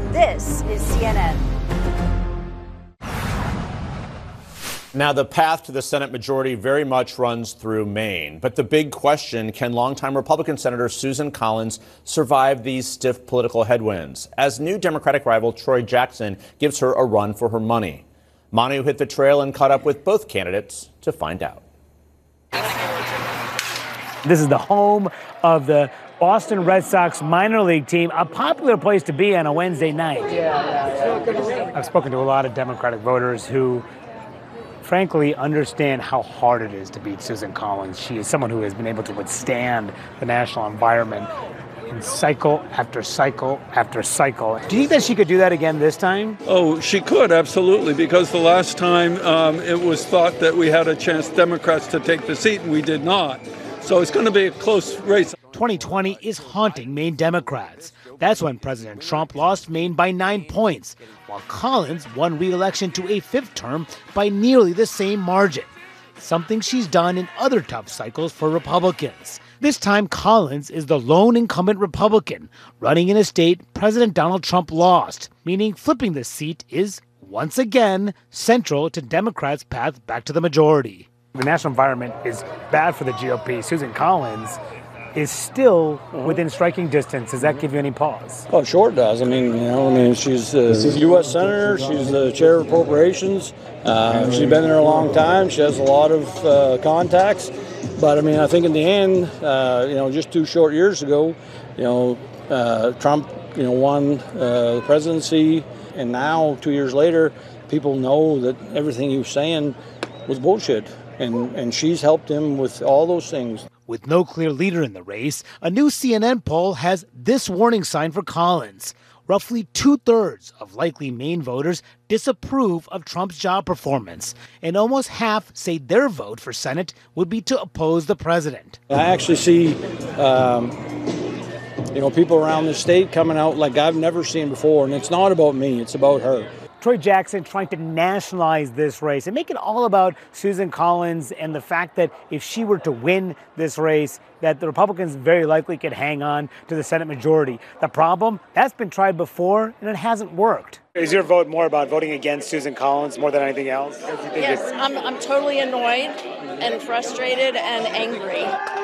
This is CNN. Now, the path to the Senate majority very much runs through Maine. But the big question, can longtime Republican Senator Susan Collins survive these stiff political headwinds as new Democratic rival Troy Jackson gives her a run for her money? Manu hit the trail and caught up with both candidates to find out. This is the home of the Boston Red Sox minor league team, a popular place to be on a Wednesday night. I've spoken to a lot of Democratic voters who frankly understand how hard it is to beat Susan Collins. She is someone who has been able to withstand the national environment in cycle after cycle after cycle. Do you think that she could do that again this time? Oh, she could, absolutely, because the last time it was thought that we had a chance, Democrats, to take the seat, and we did not. So it's going to be a close race. 2020 is haunting Maine Democrats. That's when President Trump lost Maine by 9 points, while Collins won re-election to a fifth term by nearly the same margin, something she's done in other tough cycles for Republicans. This time, Collins is the lone incumbent Republican running in a state President Donald Trump lost, meaning flipping the seat is, once again, central to Democrats' path back to the majority. The national environment is bad for the GOP. Susan Collins is still within striking distance. Does that give you any pause? Oh, sure it does. She's a U.S. Senator. She's the chair of appropriations. She's been there a long time. She has a lot of contacts. But, I think in the end, just 2 short years ago, Trump, won the presidency. And now, 2 years later, people know that everything he was saying was bullshit. And she's helped him with all those things. With no clear leader in the race, a new CNN poll has this warning sign for Collins. Roughly 2/3 of likely Maine voters disapprove of Trump's job performance, and almost half say their vote for Senate would be to oppose the president. I actually see, people around the state coming out like I've never seen before, and it's not about me, it's about her. Troy Jackson trying to nationalize this race and make it all about Susan Collins and the fact that if she were to win this race, that the Republicans very likely could hang on to the Senate majority. The problem, that's been tried before and it hasn't worked. Is your vote more about voting against Susan Collins more than anything else? Yes, I'm totally annoyed and frustrated and angry.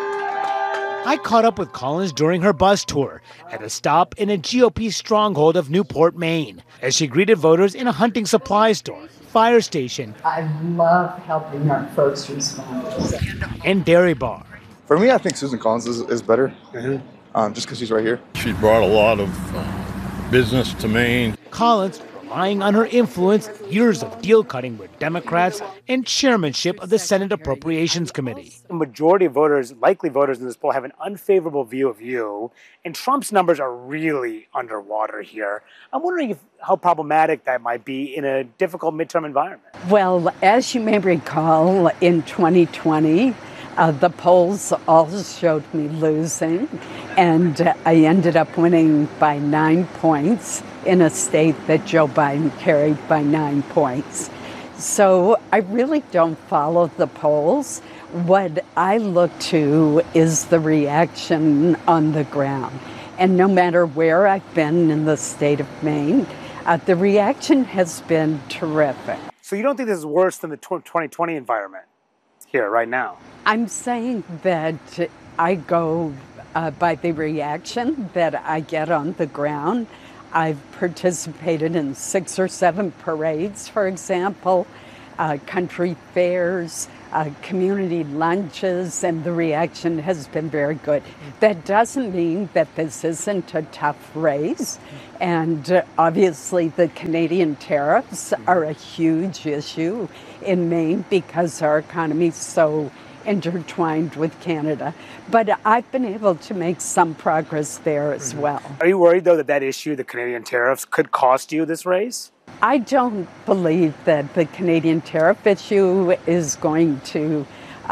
I caught up with Collins during her bus tour at a stop in a GOP stronghold of Newport, Maine, as she greeted voters in a hunting supply store, fire station, I love helping our first responders, and dairy bar. For me, I think Susan Collins is better, just because she's right here. She brought a lot of business to Maine. Collins relying on her influence, years of deal cutting with Democrats, and chairmanship of the Senate Appropriations Committee. The majority of voters, likely voters in this poll, have an unfavorable view of you, and Trump's numbers are really underwater here. I'm wondering how problematic that might be in a difficult midterm environment. Well, as you may recall, in 2020, the polls all showed me losing, and I ended up winning by 9 points in a state that Joe Biden carried by 9 points. So I really don't follow the polls. What I look to is the reaction on the ground. And no matter where I've been in the state of Maine, the reaction has been terrific. So you don't think this is worse than the 2020 environment here right now? I'm saying that I go by the reaction that I get on the ground. I've participated in 6 or 7 parades, for example, country fairs, community lunches, and the reaction has been very good. That doesn't mean that this isn't a tough race, and obviously the Canadian tariffs are a huge issue in Maine because our economy is so intertwined with Canada. But I've been able to make some progress there as well. Are you worried, though, that issue, the Canadian tariffs, could cost you this race? I don't believe that the Canadian tariff issue is going to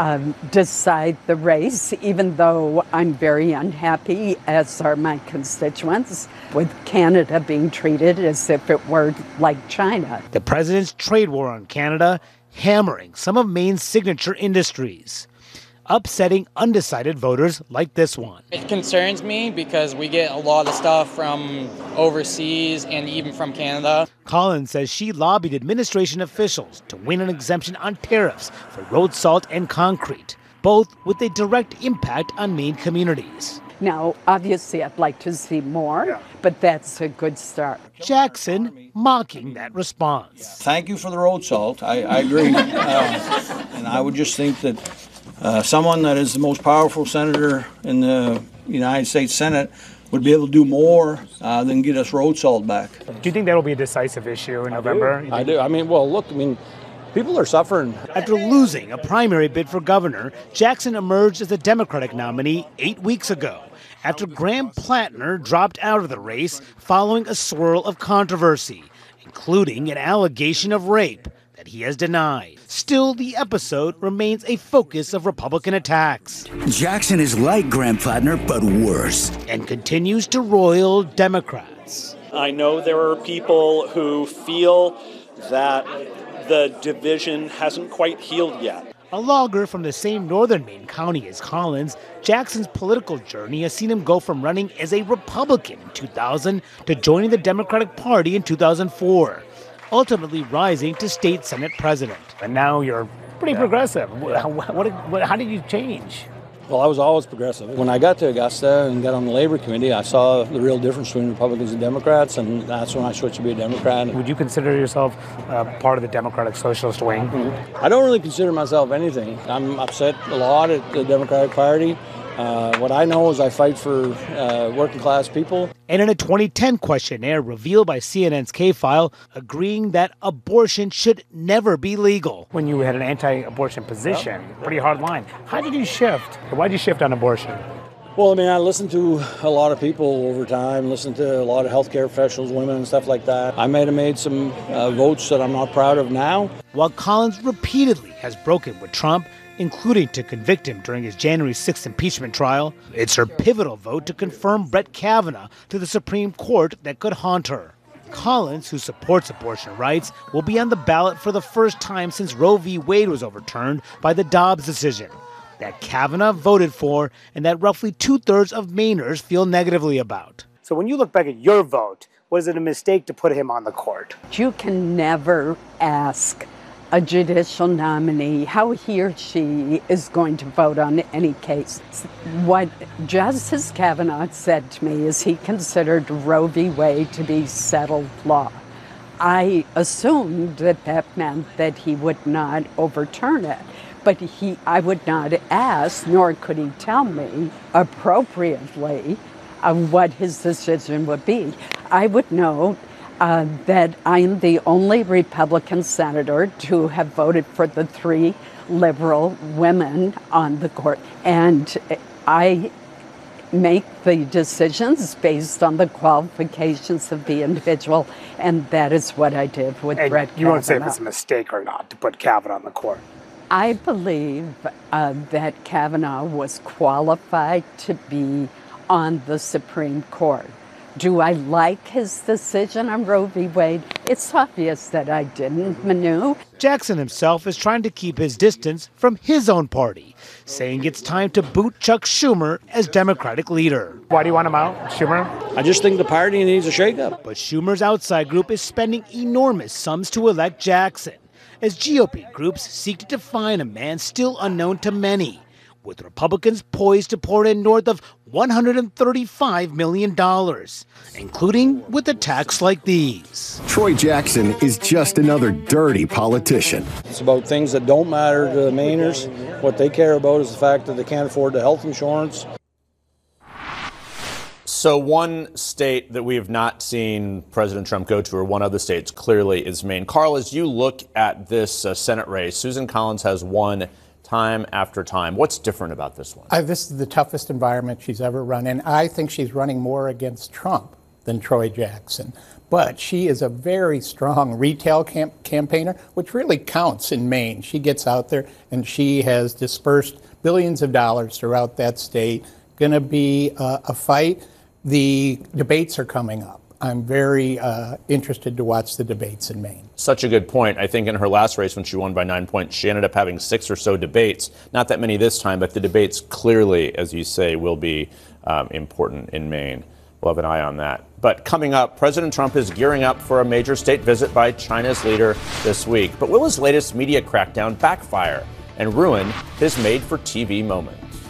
decide the race, even though I'm very unhappy, as are my constituents, with Canada being treated as if it were like China. The president's trade war on Canada hammering some of Maine's signature industries. upsetting undecided voters like this one. It concerns me because we get a lot of stuff from overseas and even from Canada. Collins says she lobbied administration officials to win an exemption on tariffs for road salt and concrete, both with a direct impact on Maine communities. Now, obviously, I'd like to see more, but that's a good start. Jackson mocking that response. Thank you for the road salt. I agree. And I would just think that someone that is the most powerful senator in the United States Senate would be able to do more than get us road salt back. Do you think that will be a decisive issue in November? I do. People are suffering. After losing a primary bid for governor, Jackson emerged as the Democratic nominee 8 weeks ago, after Graham Plattner dropped out of the race following a swirl of controversy, including an allegation of rape that he has denied. Still, the episode remains a focus of Republican attacks. Jackson is like Graham Plattner, but worse. And continues to roil Democrats. I know there are people who feel that the division hasn't quite healed yet. A logger from the same northern Maine county as Collins, Jackson's political journey has seen him go from running as a Republican in 2000 to joining the Democratic Party in 2004, ultimately rising to state Senate president. And now you're pretty progressive. How did you change? Well, I was always progressive. When I got to Augusta and got on the Labor Committee, I saw the real difference between Republicans and Democrats, and that's when I switched to be a Democrat. Would you consider yourself part of the Democratic Socialist wing? I don't really consider myself anything. I'm upset a lot at the Democratic Party. What I know is I fight for working class people. And in a 2010 questionnaire revealed by CNN's K-File, agreeing that abortion should never be legal. When you had an anti-abortion position, pretty hard line. How did you shift? Why did you shift on abortion? Well, I listened to a lot of people over time, listened to a lot of healthcare professionals, women and stuff like that. I might have made some votes that I'm not proud of now. While Collins repeatedly has broken with Trump, including to convict him during his January 6th impeachment trial, it's her pivotal vote to confirm Brett Kavanaugh to the Supreme Court that could haunt her. Collins, who supports abortion rights, will be on the ballot for the first time since Roe v. Wade was overturned by the Dobbs decision, that Kavanaugh voted for and that roughly 2/3 of Mainers feel negatively about. So when you look back at your vote, was it a mistake to put him on the court? You can never ask a judicial nominee how he or she is going to vote on any case. What Justice Kavanaugh said to me is he considered Roe v. Wade to be settled law. I assumed that meant that he would not overturn it, but I would not ask, nor could he tell me appropriately what his decision would be. I would know that I am the only Republican senator to have voted for the 3 liberal women on the court. And I make the decisions based on the qualifications of the individual, and that is what I did with Brett Kavanaugh. You won't say if it's a mistake or not to put Kavanaugh on the court. I believe that Kavanaugh was qualified to be on the Supreme Court. Do I like his decision on Roe v. Wade? It's obvious that I didn't, Manu. Jackson himself is trying to keep his distance from his own party, saying it's time to boot Chuck Schumer as Democratic leader. Why do you want him out, Schumer? I just think the party needs a shakeup. But Schumer's outside group is spending enormous sums to elect Jackson, as GOP groups seek to define a man still unknown to many, with Republicans poised to pour in north of $135 million, including with attacks like these. Troy Jackson is just another dirty politician. It's about things that don't matter to the Mainers. What they care about is the fact that they can't afford the health insurance. So one state that we have not seen President Trump go to, or one of the states clearly, is Maine. Carl, as you look at this Senate race, Susan Collins has won time after time. What's different about this one? This is the toughest environment she's ever run in. I think she's running more against Trump than Troy Jackson. But she is a very strong retail campaigner, which really counts in Maine. She gets out there and she has dispersed billions of dollars throughout that state. Going to be a fight. The debates are coming up. I'm very interested to watch the debates in Maine. Such a good point. I think in her last race, when she won by 9 points, she ended up having 6 or so debates. Not that many this time, but the debates clearly, as you say, will be important in Maine. We'll have an eye on that. But coming up, President Trump is gearing up for a major state visit by China's leader this week. But will his latest media crackdown backfire and ruin his made-for-TV moment?